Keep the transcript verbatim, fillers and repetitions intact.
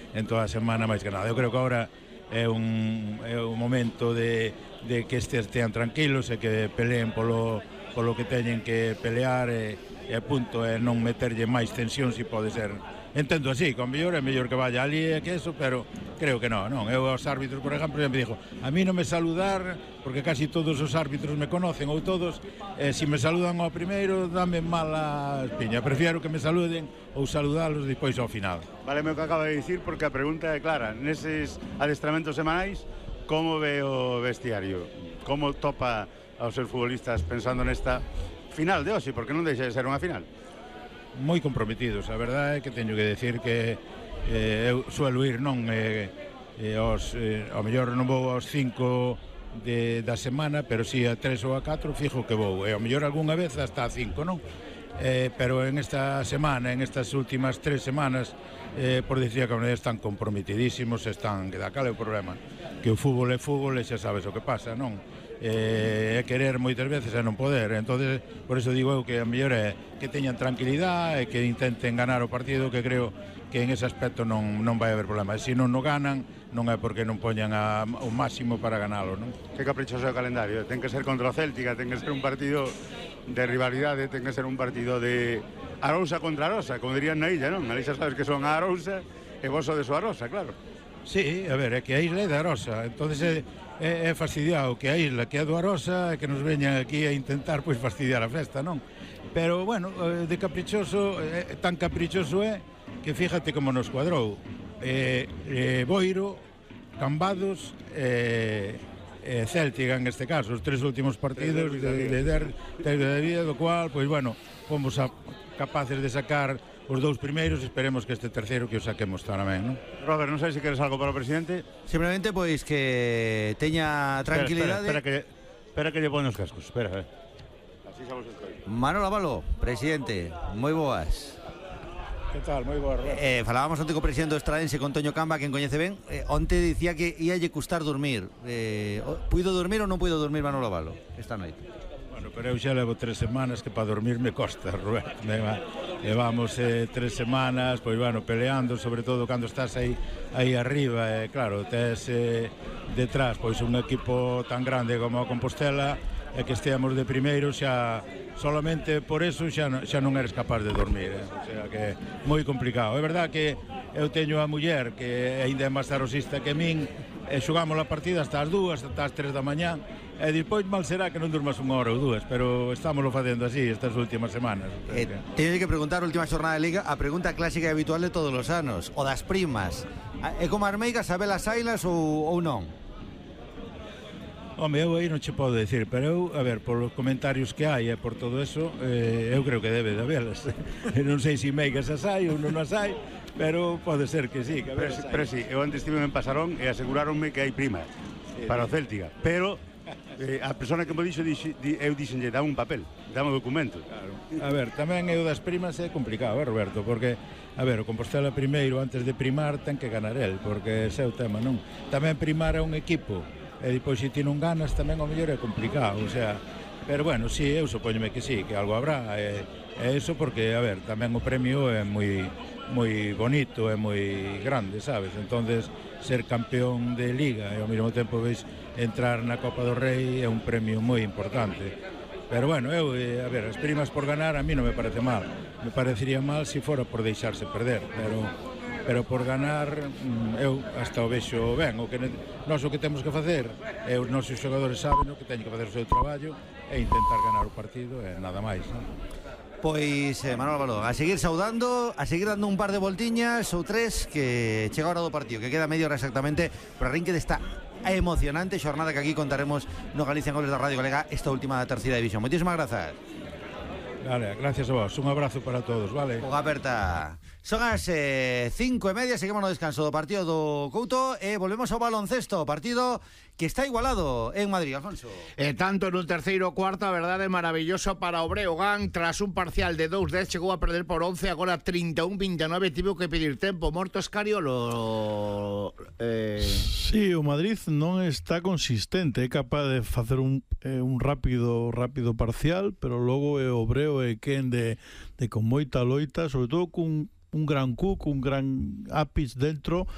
en toda a semana máis que nada. Eu creo que agora é un, é un momento de, de que estes estean tranquilos e que peleen polo, polo que teñen que pelear e, e a punto é non meterlle máis tensión se pode ser. Entendo así, con mellor é mellor que vaya ali e que eso, pero creo que non, non. Eu aos árbitros, por exemplo, me dixo, a mí non me saludar, porque casi todos os árbitros me conocen, ou todos, e se me saludan ao primeiro, dame mala espiña. Prefiero que me saluden ou saludalos depois ao final. Vale, o que acaba de dicir, porque a pregunta é clara. Neses adestramentos semanais, como ve o vestiario? Como topa aos seus futbolistas pensando nesta final de hoxe, porque non deixa de ser unha final? Moi comprometidos, a verdade é que teño que decir que eh, eu suelo ir non eh, eh, aos, eh, ao mellor non vou aos cinco de, da semana, pero si a tres ou a catro fijo que vou, e ao mellor algunha vez hasta a cinco, non? Eh, pero en esta semana, en estas últimas tres semanas, eh, por dicir que están comprometidísimos, están, que da cal é o problema, que o fútbol é fútbol e xa sabes o que pasa, non? É eh, querer moitas veces e non poder, entonces por eso digo eu que a mellor é que teñan tranquilidade e que intenten ganar o partido, que creo que en ese aspecto non, non vai haber problema. E se non o ganan, non é porque non poñan a, o máximo para ganalo, non? Que caprichoso o calendario, ten que ser contra o Céltica, ten que ser un partido de rivalidade, ten que ser un partido de Arousa contra Arosa, como dirían na illa, non? Na illa sabes que son a Arousa e vos sodes o Arosa, claro. Sí, a ver, é que a isla é da Arosa, entonces é, é, é fastidiado que a isla que é do Arosa e que nos veñan aquí a intentar pois fastidiar a festa, non? Pero, bueno, de caprichoso, é, tan caprichoso é que fíjate como nos cuadrou. Eh, eh, Boiro, Cambados e eh, eh, Céltica en este caso, os tres últimos partidos de, de, de, de, de vida, do cual, pois, bueno, fomos a, capaces de sacar os dous primeiros, esperemos que este terceiro que o saquemos tamén, non? Robert, non sei se queres algo para o presidente. Simplemente, pois, que teña tranquilidade. Espera, espera, espera, que, espera que lle pon os cascos, espera, eh. Así xa vos escoito. Manolo Abalo, presidente, moi boas. Que tal? Moi boa, Roberto. Eh, falábamos onte co presidente do Estradense, con Toño Camba, quen coñece ben. Eh, onte dicía que íalle custar dormir. Eh, puido dormir ou non puido dormir Manolo Abalo esta noite? Bueno, pero eu xa levo tres semanas que para dormir me costa, Roberto. Levamos eh, tres semanas, pois, bueno, peleando, sobre todo cando estás aí, aí arriba, e eh, claro, tes eh, detrás, pois, un equipo tan grande como a Compostela, e que esteamos de primeiro, xa solamente por eso xa, xa non eres capaz de dormir, eh? O sea que é moi complicado. É verdad que eu teño a muller que aínda é máis arosista que min, e xogamos a partida hasta as dúas, hasta as tres da mañá, e despois mal será que non durmas unha hora ou dúas, pero estámoslo facendo así estas últimas semanas. Eh, teño que preguntar, última xornada de Liga, a pregunta clásica e habitual de todos os anos, o das primas. É como as meigas, sabe as ailas ou, ou non? Home, eu aí non che podo decir, pero eu, a ver, por os comentarios que hai e por todo eso, eh, eu creo que debe de habelas. Non sei se meigas as hai ou non as hai, pero pode ser que sí, que pero, pero sí, eu antes estive en Pasarón e aseguráronme que hai primas sí, para o Céltica, pero eh, a persona que me dixo, dixo di, eu dixenlle, dame un papel, dame un documento. Claro. A ver, tamén eu das primas é complicado, eh, Roberto, porque, a ver, o Compostela primeiro, antes de primar, ten que ganar el, porque ese é o tema, non? Tamén primar a un equipo, e depois se ti non ganas tamén o mellor é complicado, o sea, pero bueno, si, sí, eu supoñome que sí, que algo habrá, e, e eso porque, a ver, tamén o premio é moi moi bonito, é moi grande, sabes? Entonces, ser campeón de Liga e ao mesmo tempo veis entrar na Copa do Rei é un premio moi importante. Pero bueno, eu, eh, a ver, as primas por ganar a mí non me parece mal. Me parecería mal se fora por deixarse perder, pero pero por ganar eu hasta o vexo ben. O que nós o que temos que facer é os nosos xogadores saben o que teñen que facer o seu traballo e intentar ganar o partido e nada máis, non? Pois, eh, Manolo Abalo, a seguir saudando, a seguir dando un par de voltiñas ou tres, que chega a hora do partido, que queda media hora exactamente para arranque desta emocionante xornada que aquí contaremos no Galicia en Goles da Radio Galega, esta última da terceira división. Moitísimas grazas. Vale, gracias a vos, un abrazo para todos, vale? Boa aperta. Son as eh, cinco e media, seguimos no descanso do partido do Couto e volvemos ao baloncesto, partido que está igualado en Madrid, Alfonso. E tanto no terceiro cuarto, a verdade, maravilloso para o Breogán, tras un parcial de dous dez, chegou a perder por once, agora trinta e un vinte e nove, tivo que pedir tempo. Morto Escariolo. Eh... Sí, o Madrid non está consistente, é capaz de facer un, eh, un rápido rápido parcial, pero logo é o Breo e quen de, de con moita loita, sobre todo cun un gran Cook, un gran ápice dentro